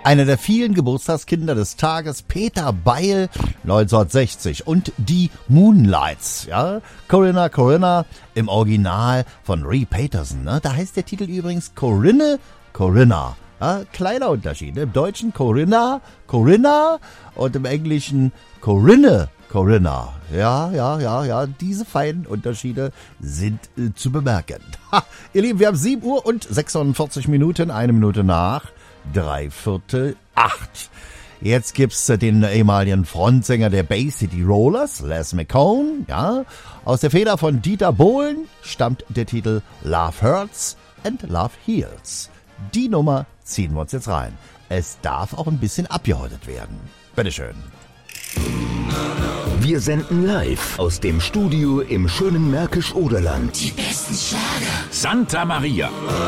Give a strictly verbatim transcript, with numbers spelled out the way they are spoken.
Einer der vielen Geburtstagskinder des Tages, Peter Beil, neunzehnhundertsechzig. Und die Moonlights, ja. Corinna, Corinna, im Original von Ray Peterson, ne? Da heißt der Titel übrigens Corinne, Corinna. Ja, kleiner Unterschied, ne? Im Deutschen Corinna, Corinna und im Englischen Corinne, Corinna. Ja, ja, ja, ja, diese feinen Unterschiede sind äh, zu bemerken. Ha, ihr Lieben, wir haben sieben Uhr und sechsundvierzig Minuten, eine Minute nach, drei Viertel acht. Jetzt gibt's äh, den ehemaligen Frontsänger der Bay City Rollers, Les McCone, ja. Aus der Feder von Dieter Bohlen stammt der Titel Love Hurts and Love Heals. Die Nummer ziehen wir uns jetzt rein. Es darf auch ein bisschen abgehottet werden. Bitteschön. Wir senden live aus dem Studio im schönen Märkisch-Oderland. Die besten Schlager. Santa Maria.